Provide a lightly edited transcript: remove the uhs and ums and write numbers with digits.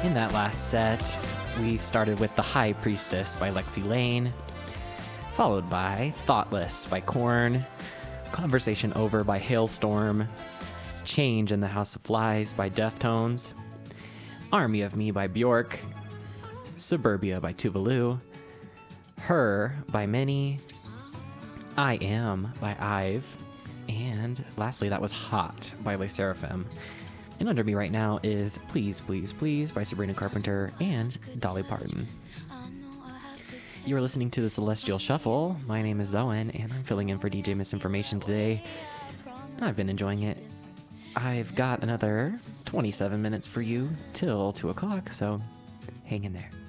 In that last set, we started with The High Priestess by Lexi Lane, followed by Thoughtless by Korn, Conversation Over by Hailstorm, Change in the House of Flies by Deftones, Army of Me by Bjork, Suburbia by Tuvalu, Her by Many, I Am by Ive, and lastly, that was Hot by Les Seraphim. And under me right now is Please, Please, Please by Sabrina Carpenter and Dolly Parton. You are listening to the Celestial Shuffle. My name is Zoen, and I'm filling in for DJ Misinformation today. I've been enjoying it. I've got another 27 minutes for you till 2 o'clock, so hang in there.